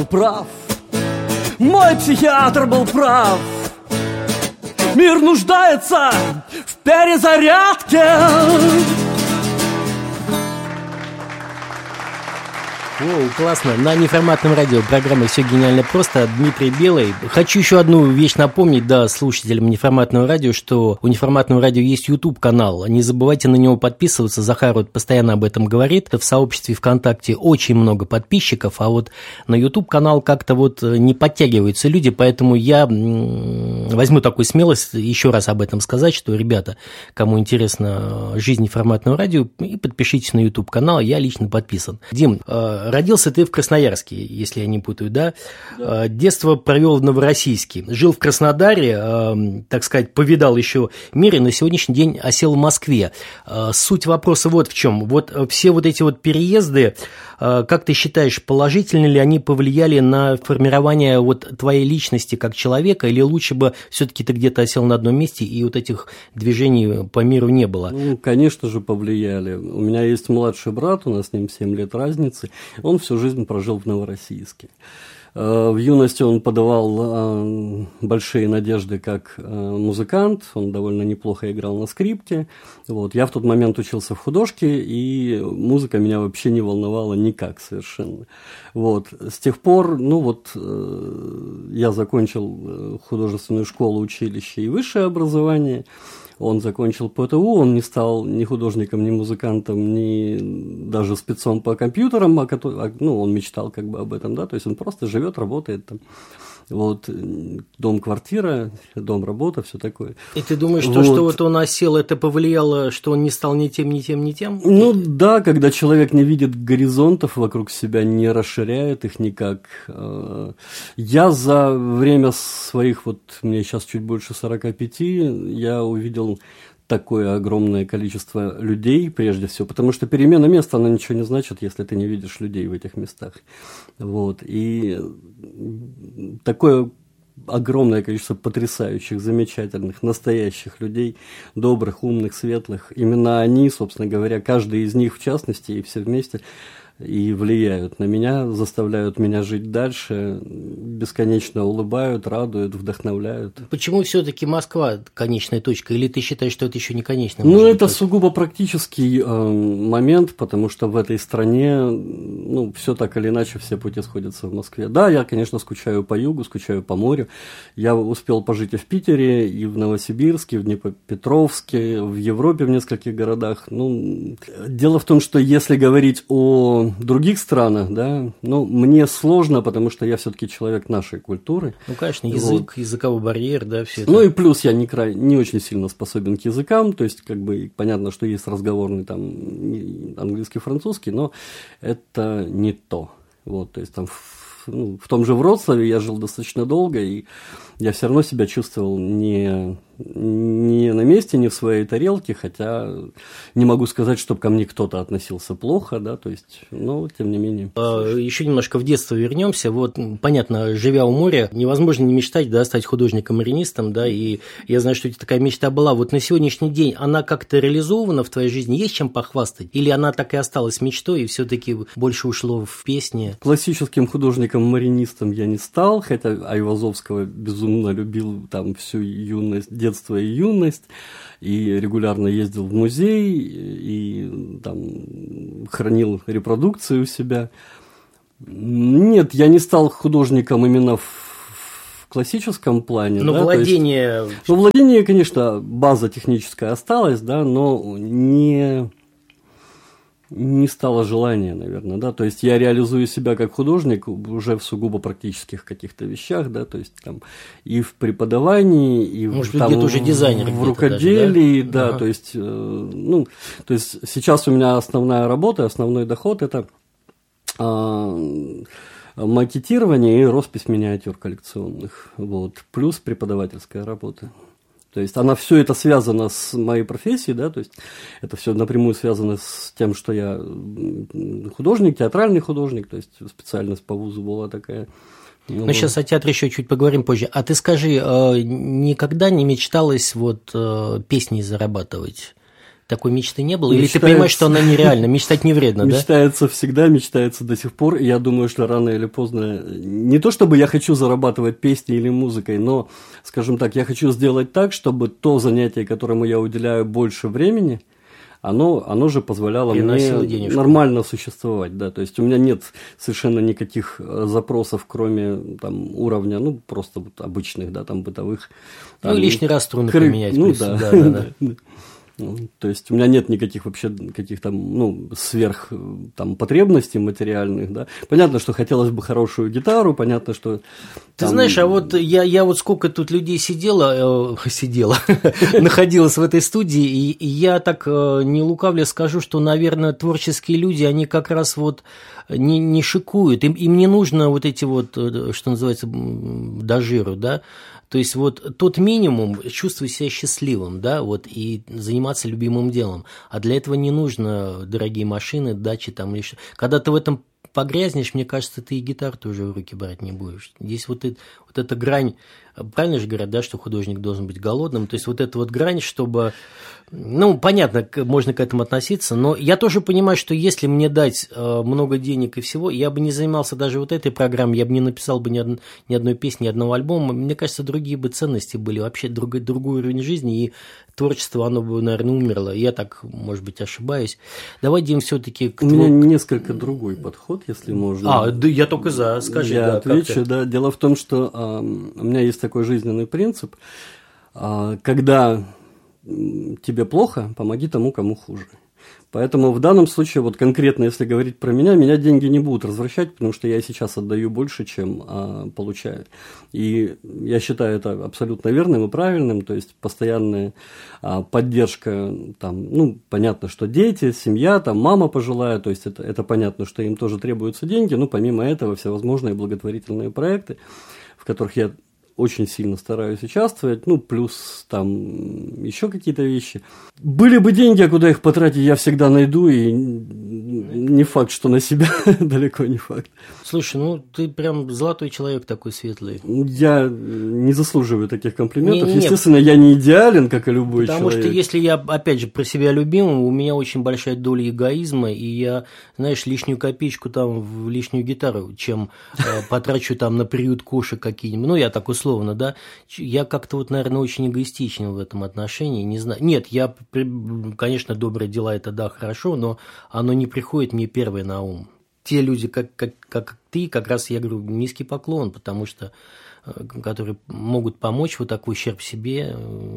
Прав, мой психиатр был прав. Мир нуждается в перезарядке. О, классно. На неформатном радио программа «Все гениально просто». Дмитрий Белый. Хочу еще одну вещь напомнить, да, слушателям неформатного радио, что у неформатного радио есть YouTube-канал. Не забывайте на него подписываться. Захар вот постоянно об этом говорит. В сообществе ВКонтакте очень много подписчиков, а вот на YouTube-канал как-то вот не подтягиваются люди, поэтому я возьму такую смелость еще раз об этом сказать, что, ребята, кому интересна жизнь неформатного радио, и подпишитесь на YouTube-канал, я лично подписан. Дим, родился ты в Красноярске, если я не путаю, да? Да. Детство провел в Новороссийске. Жил в Краснодаре, так сказать, повидал еще мир, и на сегодняшний день осел в Москве. Суть вопроса вот в чем. Вот все вот эти вот переезды, как ты считаешь, положительно ли они повлияли на формирование вот твоей личности как человека, или лучше бы все-таки ты где-то осел на одном месте, и вот этих движений по миру не было? Ну, конечно же, повлияли. У меня есть младший брат, у нас с ним 7 лет разницы. Он всю жизнь прожил в Новороссийске. В юности он подавал большие надежды как музыкант, он довольно неплохо играл на скрипке. Вот. Я в тот момент учился в художке, и музыка меня вообще не волновала никак совершенно. Вот. С тех пор, я закончил художественную школу, училище и высшее образование. Он закончил ПТУ, он не стал ни художником, ни музыкантом, ни даже спецом по компьютерам, он мечтал как бы об этом, да, то есть он просто живет, работает там. Вот, дом, квартира, дом, работа, все такое. И ты думаешь, что вот он осел, это повлияло, что он не стал ни тем, ни тем, ни тем? Ну да, когда человек не видит горизонтов вокруг себя, не расширяет их никак. Я за время своих, мне сейчас чуть больше 45, я увидел такое огромное количество людей, прежде всего, потому что перемена места, она ничего не значит, если ты не видишь людей в этих местах. Вот. И такое огромное количество потрясающих, замечательных, настоящих людей, добрых, умных, светлых. Именно они, собственно говоря, каждый из них в частности, и все вместе, и влияют на меня, заставляют меня жить дальше, бесконечно улыбают, радуют, вдохновляют. Почему все-таки Москва конечная точка? Или ты считаешь, что это еще не конечная? Это сугубо практический момент, потому что в этой стране, все так или иначе, все пути сходятся в Москве. Да, я, конечно, скучаю по югу, скучаю по морю. Я успел пожить и в Питере, и в Новосибирске, и в Днепропетровске, в Европе в нескольких городах. Дело в том, что если говорить о других странах, да, мне сложно, потому что я все-таки человек нашей культуры. Конечно, язык, языковой барьер, да, все это. И плюс я не очень сильно способен к языкам, то есть, понятно, что есть разговорный там английский, французский, но это не то. Вот, то есть, там в том же Вроцлаве я жил достаточно долго, и я все равно себя чувствовал не на месте, не в своей тарелке, хотя не могу сказать, чтобы ко мне кто-то относился плохо, да, то есть, тем не менее. Еще немножко в детство вернемся. Вот, понятно, живя у моря, невозможно не мечтать, да, стать художником-маринистом, да, и я знаю, что у тебя такая мечта была. Вот на сегодняшний день она как-то реализована в твоей жизни? Есть чем похвастать? Или она так и осталась мечтой, и все-таки больше ушло в песни? Классическим художником-маринистом я не стал, хотя Айвазовского безумно любил там всю юность, детство и юность, и регулярно ездил в музей, и там хранил репродукции у себя. Нет, я не стал художником именно в классическом плане. Но да, владение... владение, конечно, база техническая осталась, да, но не стало желания, наверное, да, то есть я реализую себя как художник уже в сугубо практических каких-то вещах, да, то есть там и в преподавании, и уже дизайнер в рукоделии, даже, да? Да, то есть, то есть сейчас у меня основная работа, основной доход – это макетирование и роспись миниатюр коллекционных, вот, плюс преподавательская работа. То есть все это связано с моей профессией, да, то есть это все напрямую связано с тем, что я художник, театральный художник, то есть специальность по вузу была такая. Мы сейчас о театре еще чуть поговорим позже. А ты скажи, никогда не мечталось песней зарабатывать? Такой мечты не было? Или ты понимаешь, что она нереальна? Мечтать не вредно, да? Мечтается всегда, мечтается до сих пор. И я думаю, что рано или поздно... Не то, чтобы я хочу зарабатывать песней или музыкой, но, скажем так, я хочу сделать так, чтобы то занятие, которому я уделяю больше времени, оно же позволяло мне денежку. Нормально существовать, да, то есть у меня нет совершенно никаких запросов, кроме там уровня, ну, просто вот обычных, да, там бытовых. Ну, лишний раз струны поменять. Ну, плюс, да. То есть у меня нет никаких вообще каких-то, ну, сверх там потребностей материальных, да. Понятно, что хотелось бы хорошую гитару, понятно, что... Ты знаешь, а вот я вот сколько тут людей сидела, находилась в этой студии, и я так не лукавлю скажу, что, наверное, творческие люди, они как раз вот не шикуют, им не нужно вот эти вот, что называется, дожиру, да. То есть вот тот минимум чувствовать себя счастливым, да, вот, и заниматься любимым делом. А для этого не нужно дорогие машины, дачи там или что. Когда ты в этом погрязнешь, мне кажется, ты и гитару тоже в руки брать не будешь. Здесь вот эта грань, правильно же говорят, да, что художник должен быть голодным, то есть вот эта вот грань, чтобы, ну, понятно, можно к этому относиться, но я тоже понимаю, что если мне дать много денег и всего, я бы не занимался даже вот этой программой, я бы не написал бы ни одной песни, ни одного альбома, мне кажется, другие бы ценности были, вообще другой уровень жизни, и творчество, оно бы, наверное, умерло. Я так, может быть, ошибаюсь. Давай, Дим, все-таки... У меня несколько другой подход, если можно. Да, я только за, скажи. Я отвечу, да. Дело в том, что у меня есть такой жизненный принцип. Когда тебе плохо, помоги тому, кому хуже. Поэтому в данном случае, вот конкретно, если говорить про меня деньги не будут возвращать, потому что я сейчас отдаю больше, чем получаю. И я считаю это абсолютно верным и правильным, то есть постоянная поддержка, там, ну, понятно, что дети, семья, там, мама пожилая, то есть это понятно, что им тоже требуются деньги, но помимо этого всевозможные благотворительные проекты, в которых я очень сильно стараюсь участвовать, ну, плюс там еще какие-то вещи. Были бы деньги, а куда их потратить, я всегда найду, и не факт, что на себя, далеко не факт. Слушай, ну, ты прям золотой человек такой светлый. Я не заслуживаю таких комплиментов. Естественно, я не идеален, как и любой человек. Потому что если я, опять же, про себя любимым, у меня очень большая доля эгоизма, и я, знаешь, лишнюю копеечку там в лишнюю гитару, чем потрачу там на приют кошек какие-нибудь, ну, я так условно, да, я как-то вот, наверное, очень эгоистичен в этом отношении, не знаю. Нет, я, конечно, добрые дела, это да, хорошо, но оно не приходит мне первое на ум. Те люди, как ты, как раз я говорю, низкий поклон, потому что, которые могут помочь вот такой ущерб себе.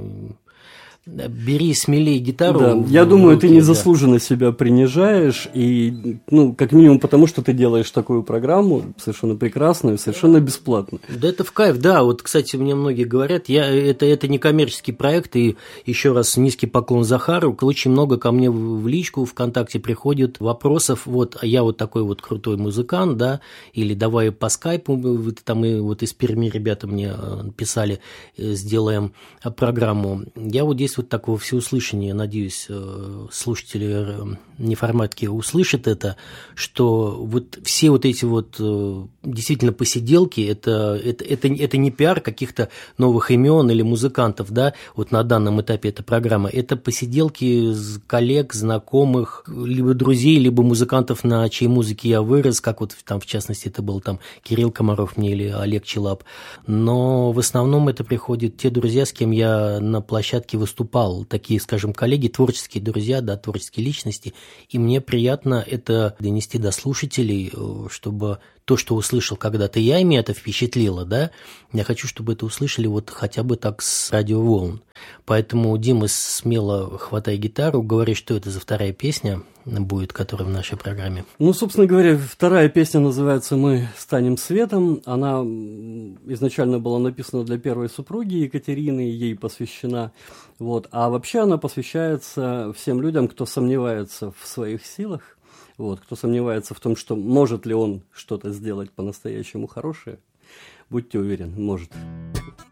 Бери смелее гитару. Да, я думаю, ты незаслуженно себя принижаешь, и, ну, как минимум потому, что ты делаешь такую программу совершенно прекрасную, совершенно бесплатно. Да это в кайф, да. Вот, кстати, мне многие говорят, это не коммерческий проект, и еще раз низкий поклон Захару. Очень много ко мне в личку ВКонтакте приходит вопросов, вот, а я вот такой вот крутой музыкант, да, или давай по скайпу, там и вот из Перми ребята мне писали, сделаем программу. Я вот здесь вот такого всеуслышания, надеюсь, слушатели неформатки услышат это, что вот все вот эти вот действительно посиделки, это не пиар каких-то новых имен или музыкантов, да, вот на данном этапе эта программа, это посиделки коллег, знакомых, либо друзей, либо музыкантов, на чьей музыке я вырос, как вот там, в частности, это был там Кирилл Комаров мне или Олег Челап, но в основном это приходят те друзья, с кем я на площадке выступал, такие, скажем, коллеги, творческие друзья, да, творческие личности, и мне приятно это донести до слушателей, чтобы то, что услышал когда-то я, и меня это впечатлило, да, я хочу, чтобы это услышали вот хотя бы так с радиоволн. Поэтому, Дима, смело хватай гитару, говори, что это за вторая песня будет, которая в нашей программе. Ну, собственно говоря, вторая песня называется «Мы станем светом». Она изначально была написана для первой супруги Екатерины, ей посвящена. Вот. А вообще она посвящается всем людям, кто сомневается в своих силах, вот, кто сомневается в том, что может ли он что-то сделать по-настоящему хорошее. Будьте уверены, может.